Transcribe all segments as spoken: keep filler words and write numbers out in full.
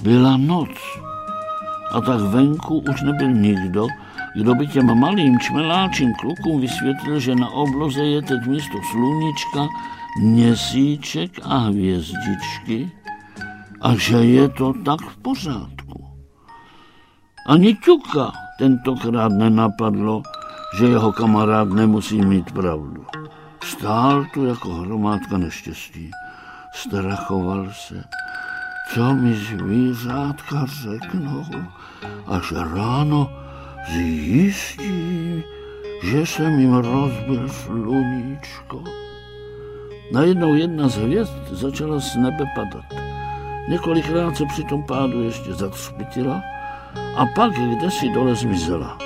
Byla noc a tak venku už nebyl nikdo, kdo by těm malým čmeláčím klukům vysvětlil, že na obloze je teď místo sluníčka měsíček a hvězdičky a že je to tak v pořádku. Ani Ťuka tentokrát nenapadlo, že jeho kamarád nemusí mít pravdu. Stál tu jako hromádka neštěstí. Strachoval se, co mi zvířátka řeknou, až ráno zjistí, že jsem jim rozbil sluníčko. Najednou jedna z hvězd začala z nebe padat. Několikrát se při tom pádu ještě zatřpitila a pak kdesi dole zmizela.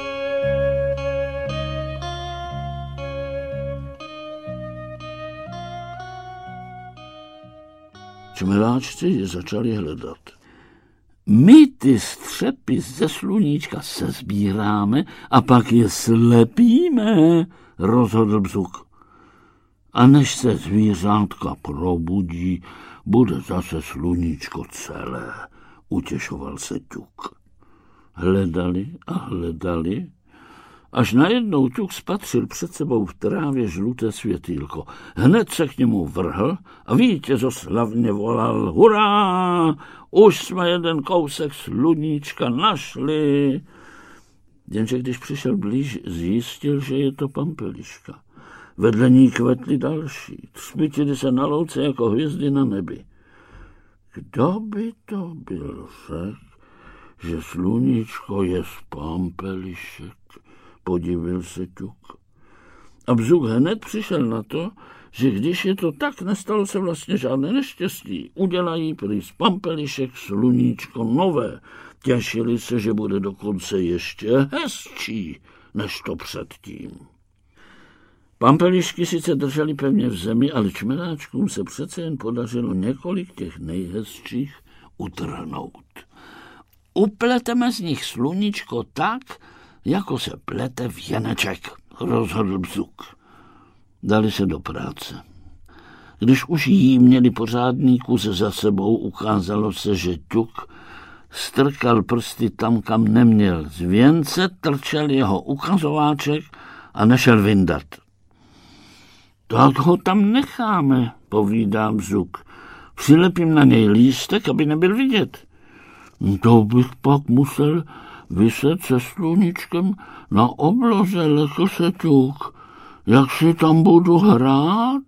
Čmeláčci je začali hledat. My ty střepy ze sluníčka se sbíráme a pak je slepíme, rozhodl Bzuk. A než se zvířátka probudí, bude zase sluníčko celé, utěšoval se Ťuk. Hledali a hledali, až najednou Ťuk spatřil před sebou v trávě žluté světýlko. Hned se k němu vrhl a vítězoslavně volal: Hurá! Už jsme jeden kousek sluníčka našli. Jenže když přišel blíž, zjistil, že je to pampeliška. Vedle ní kvetly další, třpytily se na louce jako hvězdy na nebi. Kdo by to byl, řekl, že sluníčko je z pampelišek? Podivil se Ťuk. A Bzuk hned přišel na to, že když je to tak, nestalo se vlastně žádné neštěstí. Udělají prý z pampelišek sluníčko nové. Těšili se, že bude dokonce ještě hezčí než to předtím. Pampelišky sice držely pevně v zemi, ale čmeláčkům se přece jen podařilo několik těch nejhezčích utrhnout. Upleteme z nich sluníčko tak, jako se plete věneček, rozhodl Bzuk. Dali se do práce. Když už jí měli pořádný kus za sebou, ukázalo se, že Ťuk strkal prsty tam, kam neměl. Z věnce trčel jeho ukazováček a nešel vyndat. Tak ho tam necháme, povídá Bzuk. Přilepím na něj lístek, aby nebyl vidět. To bych pak musel vyset se sluníčkem na obloze, lekl se Ťuk. Jak si tam budu hrát?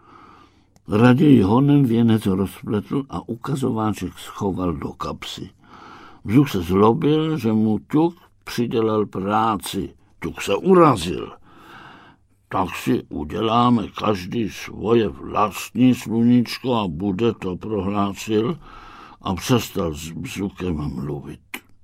Raději honem věnec rozpletl a ukazováček schoval do kapsy. Bzuk se zlobil, že mu Ťuk přidělal práci. Ťuk se urazil. Tak si uděláme každý svoje vlastní sluníčko a bude to, prohlásil a přestal s Bzukem mluvit.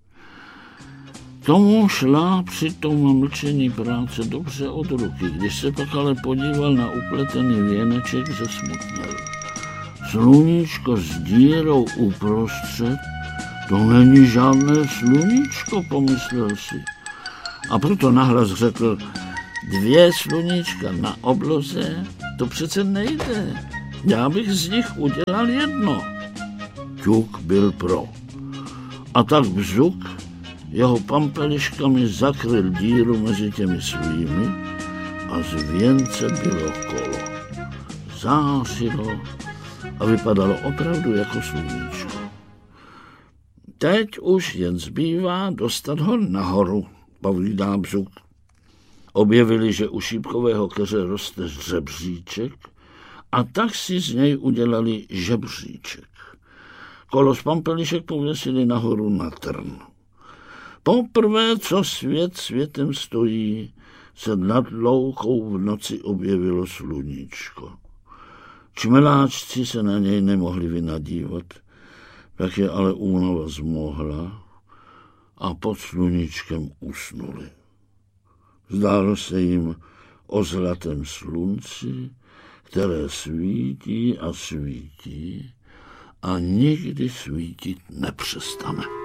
Tomu šla při tom mlčení práce dobře od ruky. Když se pak ale podíval na upletený věneček, zesmutněl. Sluníčko s dírou uprostřed, to není žádné sluníčko, pomyslel si. A proto nahlas řekl: Dvě sluníčka na obloze, to přece nejde. Já bych z nich udělal jedno. Ťuk byl pro. A tak Bzuk jeho pampeliškami zakryl díru mezi těmi svými a z věnce bylo kolo. Zářilo a vypadalo opravdu jako sluníčko. Teď už jen zbývá dostat ho nahoru, povídá Bzuk. Objevili, že u šípkového keře roste žebříček a tak si z něj udělali žebříček. Kolo z pampelišek pověsili nahoru na trn. Poprvé, co svět světem stojí, se nad loukou v noci objevilo sluníčko. Čmeláčci se na něj nemohli vynadívat, tak je ale únava zmohla a pod sluníčkem usnuli. Zdálo se jim o zlatém slunci, které svítí a svítí a nikdy svítit nepřestane.